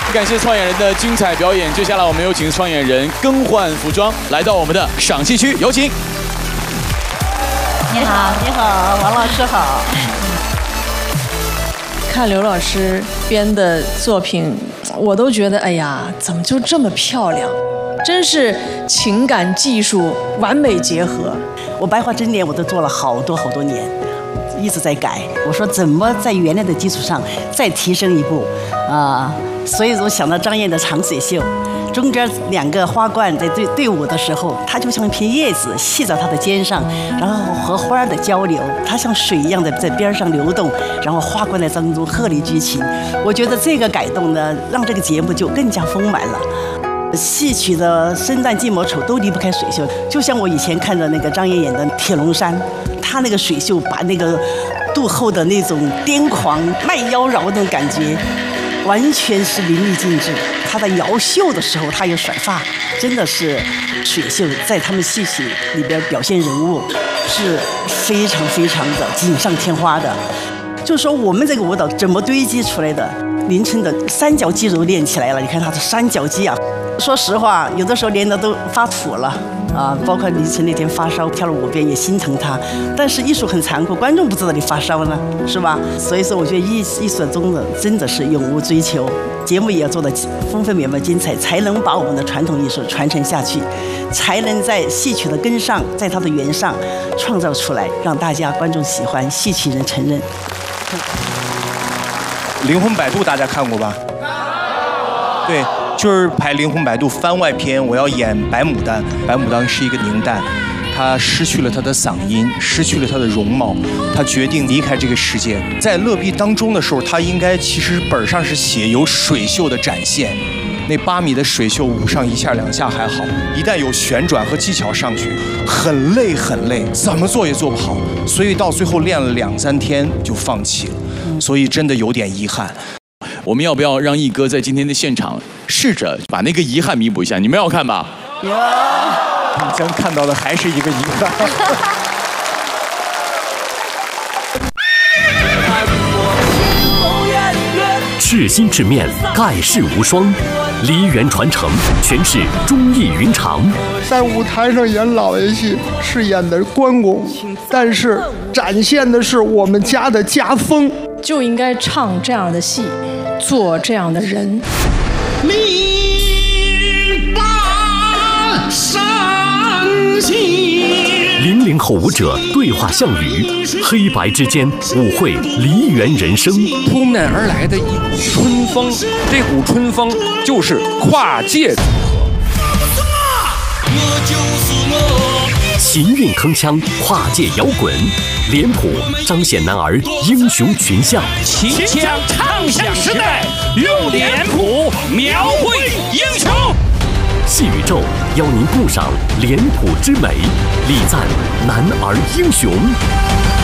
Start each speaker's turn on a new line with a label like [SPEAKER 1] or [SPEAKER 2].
[SPEAKER 1] 感谢创演人的精彩表演。接下来我们有请创演人更换服装，来到我们的赏析区，有请。
[SPEAKER 2] 你好，你好，王老师好。
[SPEAKER 3] 看刘老师编的作品，我都觉得，哎呀，怎么就这么漂亮？真是情感技术完美结合。
[SPEAKER 2] 我白话真脸我都做了好多年，一直在改。我说怎么在原来的基础上再提升一步所以我想到张燕的长水袖，中间2个花冠在对舞的时候，它就像一片叶子系在它的肩上，然后和花儿的交流，它像水一样的在边上流动，然后花冠在当中鹤立鸡群。我觉得这个改动呢，让这个节目就更加丰满了。戏曲的生旦净末丑都离不开水袖，就像我以前看的那个张燕演的《铁笼山》，她那个水袖把那个肚后的那种癫狂卖妖娆的那种感觉，完全是淋漓尽致。她在摇袖的时候，她也甩发，真的是水袖在他们戏曲里边表现人物是非常的锦上添花的。就是说我们这个舞蹈怎么堆积出来的？林春的三角肌肉练起来了，你看他的三角肌啊，说实话，有的时候练的都发土了包括林春那天发烧跳了5遍，也心疼他。但是艺术很残酷，观众不知道你发烧呢，是吧？所以说，我觉得艺术中的真的是永无追求，节目也要做的丰富美妙精彩，才能把我们的传统艺术传承下去，才能在戏曲的根上，在它的源上创造出来，让大家观众喜欢，戏曲人承认。
[SPEAKER 4] 灵魂摆渡大家看过吧？对，就是拍灵魂摆渡番外篇，我要演白牡丹。白牡丹是一个宁旦，她失去了她的嗓音，失去了她的容貌，她决定离开这个世界。在乐壁当中的时候，她应该其实本上是写有水袖的展现，那8米的水袖舞上1下2下还好，一旦有旋转和技巧上去，很累，怎么做也做不好，所以到最后练了2、3天就放弃了。所以真的有点遗憾。
[SPEAKER 1] 我们要不要让毅哥在今天的现场试着把那个遗憾弥补一下？你们要看吧？
[SPEAKER 4] 你将看到的还是一个遗憾。
[SPEAKER 5] 赤心赤面，盖世无双，梨园传承，诠释忠义云长。
[SPEAKER 6] 在舞台上演老爷戏是演的关公，但是展现的是我们家的家风，
[SPEAKER 3] 就应该唱这样的戏，做这样的人。
[SPEAKER 7] 明白山西。
[SPEAKER 5] 00后舞者对话项羽，黑白之间舞会梨园人生。
[SPEAKER 8] 扑面而来的一股春风，这股春风就是跨界组合。
[SPEAKER 5] 秦韵铿锵，跨界摇滚，脸谱彰显男儿英雄群像。
[SPEAKER 7] 秦腔唱响时代，用脸谱描绘英雄。
[SPEAKER 5] 戏宇宙邀您共赏脸谱之美，礼赞男儿英雄。